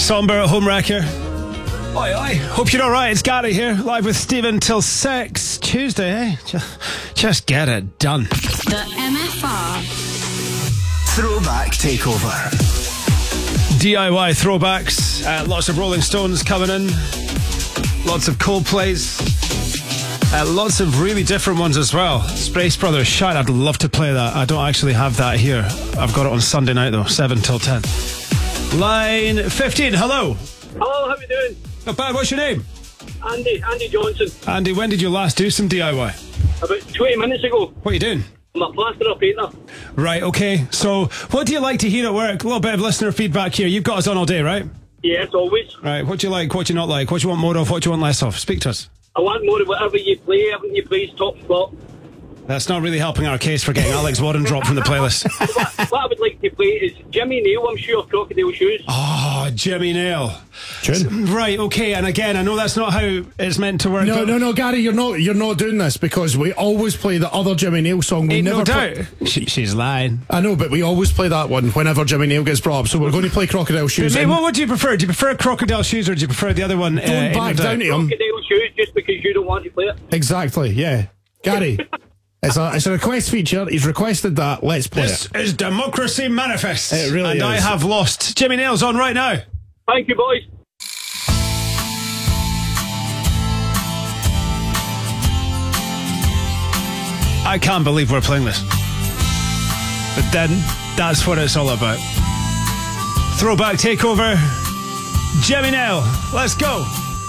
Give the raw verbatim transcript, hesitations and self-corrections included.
Somber, Homewrecker. Oi, oi. Hope you're alright. It's Gary here, live with Stephen till six. Tuesday, eh? Just, just get it done. The M F R Throwback Takeover. D I Y throwbacks. Uh, lots of Rolling Stones coming in. Lots of Coldplays. Uh, lots of really different ones as well. Sprace Brothers, shite, I'd love to play that. I don't actually have that here. I've got it on Sunday night though, seven till ten. Line fifteen, hello. Hello, how are you doing? Not bad, what's your name? Andy, Andy Johnson. Andy, when did you last do some D I Y? About twenty minutes ago. What are you doing? I'm a plasterer painter. Right, okay. So, what do you like to hear at work? A little bit of listener feedback here. You've got us on all day, right? Yes, always. Right, what do you like, what do you not like? What do you want more of, what do you want less of? Speak to us. I want more of whatever you play, everything you play is top spot. That's not really helping our case for getting Alex Warren dropped from the playlist. what, what I would like to play is Jimmy Nail, I'm sure, Crocodile Shoes. Oh, Jimmy Nail. Tune. Right, okay, and again, I know that's not how it's meant to work. No, no, no, Gary, you're not you're not doing this because we always play the other Jimmy Nail song. We Ain't never no doubt. play- She, she's lying. I know, but we always play that one whenever Jimmy Nail gets brought up. So we're going to play Crocodile Shoes. Mate, and what would you prefer? Do you prefer Crocodile Shoes or do you prefer the other one? don't uh, Ain't back No Doubt? down to him. Crocodile Shoes, just because you don't want to play it. Exactly, yeah. Gary, it's a it's a request feature. He's requested that. Let's play This it. is Democracy Manifest. It really and is. I have lost. Jimmy Nail's on right now. Thank you, boys. I can't believe we're playing this. But then, that's what it's all about. Throwback Takeover. Jimmy Nail. Let's go.